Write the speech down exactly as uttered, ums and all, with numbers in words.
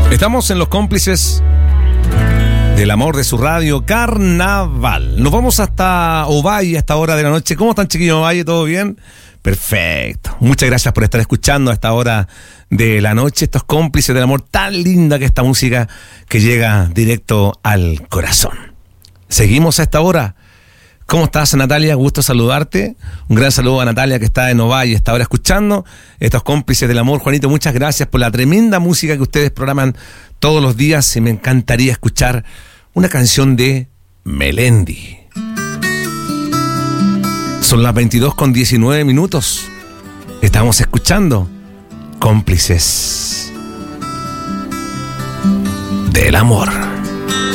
Estamos en los cómplices del amor de su radio, Carnaval. Nos vamos hasta Ovalle a esta hora de la noche. ¿Cómo están, chiquillos? Ovalle, ¿todo bien? Perfecto. Muchas gracias por estar escuchando a esta hora de la noche estos cómplices del amor, tan linda que esta música que llega directo al corazón. Seguimos a esta hora. ¿Cómo estás, Natalia? Gusto saludarte. Un gran saludo a Natalia, que está en Ovalle, está ahora escuchando estos cómplices del amor. Juanito, muchas gracias por la tremenda música que ustedes programan todos los días, y me encantaría escuchar una canción de Melendi. Son las veintidós con diecinueve minutos. Estamos escuchando Cómplices del Amor.